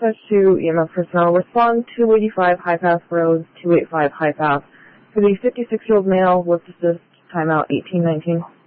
dispatch to EMS personnel. Respond 285 High Path Road, 285 High Path. For the 56-year-old male, with assist, timeout 1819.